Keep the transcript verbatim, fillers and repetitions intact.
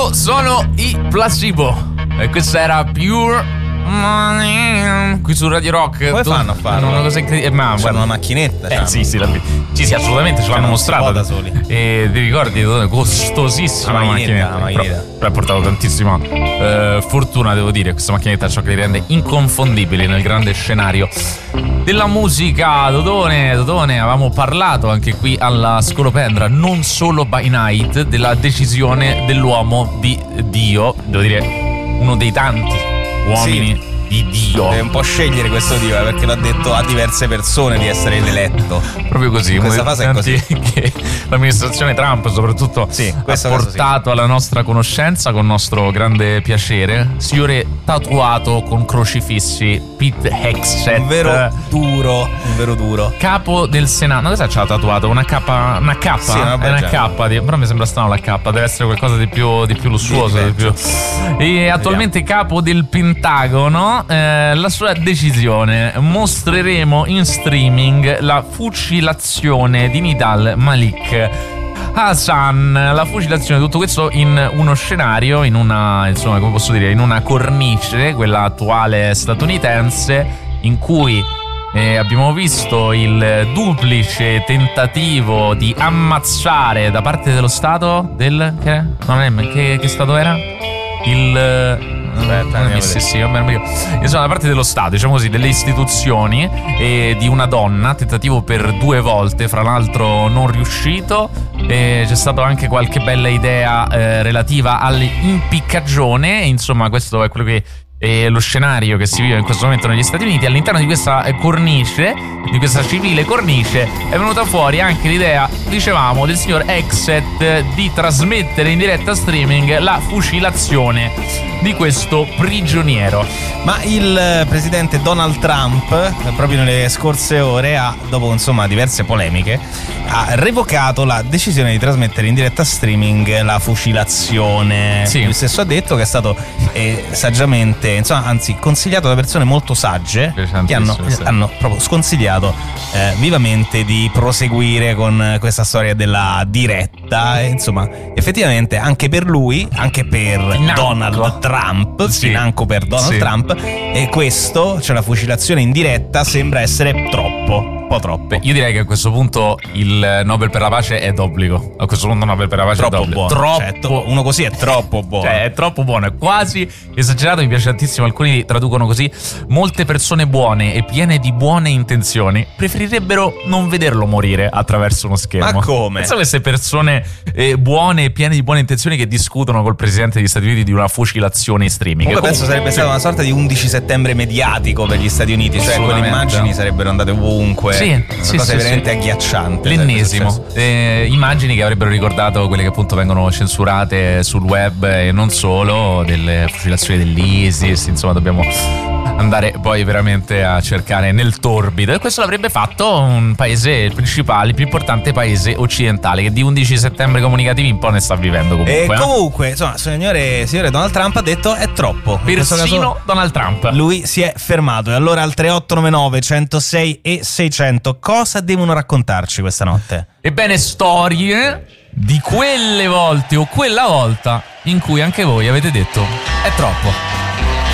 Loro sono i Placebo e questa era Pure Money qui su Radio Rock. Come fanno a farlo? Una cosa incredibile. Ma c'è guarda, una macchinetta. Eh sì, sì, la... sì, sì, assolutamente ce l'hanno mostrato da soli. E ti ricordi, costosissima la macchinetta, macchinetta. Però ha portato tantissima eh, fortuna, devo dire. Questa macchinetta è ciò che li rende inconfondibili nel grande scenario della musica. Dodone, Dodone, avevamo parlato anche qui alla Scolopendra, non solo by night, della decisione dell'uomo di Dio, devo dire uno dei tanti uomini sì. di Dio. Deve un po' scegliere questo Dio, eh, perché l'ha detto a diverse persone di essere l'eletto. Proprio così. In questa fase è così. Che l'amministrazione Trump soprattutto sì, ha portato sì. alla nostra conoscenza con nostro grande piacere. Signore tatuato con crocifissi, Pete Hegseth, un vero duro, un vero duro. Capo del Senato. Ma cosa c'ha tatuato? Una K? Una K? Sì, una, è una K, di... però mi sembra strano la K, deve essere qualcosa di più, di più lussuoso, di più. E attualmente capo del Pentagono. Eh, la sua decisione: mostreremo in streaming la fucilazione di Nidal Malik Hasan, la fucilazione, tutto questo in uno scenario, in una, insomma, come posso dire, in una cornice, quella attuale statunitense, in cui eh, abbiamo visto il duplice tentativo di ammazzare da parte dello Stato del che non è che, che Stato era? Il Aspetta, sì, sì, insomma, da parte dello Stato, diciamo così, delle istituzioni e di una donna, tentativo per due volte, fra l'altro non riuscito. E c'è stata anche qualche bella idea eh, relativa all'impiccagione. Insomma, questo è quello che è lo scenario che si vive in questo momento negli Stati Uniti. All'interno di questa cornice, di questa civile cornice, è venuta fuori anche l'idea, dicevamo, del signor Hegseth di trasmettere in diretta streaming la fucilazione di questo prigioniero. Ma il presidente Donald Trump, proprio nelle scorse ore, ha, dopo insomma diverse polemiche, ha revocato la decisione di trasmettere in diretta streaming la fucilazione. Sì. Lui stesso ha detto che è stato eh, saggiamente, insomma, anzi consigliato da persone molto sagge che hanno, sì. hanno proprio sconsigliato eh, vivamente di proseguire con questa storia della diretta. E, insomma, effettivamente anche per lui, anche per Financo. Donald Trump, sì. financo per Donald sì. Trump, e questo, cioè la fucilazione in diretta, sembra essere troppo. Un po' troppo. Beh, io direi che a questo punto il Nobel per la pace è d'obbligo. A questo punto il Nobel per la pace troppo è d'obbligo. Buono. Troppo Cioè, to- uno così è troppo buono. Cioè, è troppo buono, è quasi esagerato. Mi piace tantissimo. Alcuni traducono così: molte persone buone e piene di buone intenzioni preferirebbero non vederlo morire attraverso uno schermo. Ma come? Pensa a queste persone eh, buone e piene di buone intenzioni che discutono col presidente degli Stati Uniti di una fucilazione in streaming. Comunque penso sarebbe stata una sorta di undici settembre mediatico per gli Stati Uniti. Cioè quelle immagini sarebbero andate ovunque. Sì, una sì, cosa sì, veramente sì. agghiacciante. L'ennesimo. Eh, immagini che avrebbero ricordato quelle che appunto vengono censurate sul web e non solo, delle fucilazioni dell'ISIS. Insomma, dobbiamo andare poi veramente a cercare nel torbido, e questo l'avrebbe fatto un paese, il principale, il più importante paese occidentale, che di undici settembre comunicativi un po' ne sta vivendo comunque. E eh? comunque, insomma, signore, signore Donald Trump ha detto è troppo. Persino Donald Trump. Lui si è fermato. E allora al tre otto nove nove centosei e seicento cosa devono raccontarci questa notte? Ebbene, storie di quelle volte o quella volta in cui anche voi avete detto è troppo.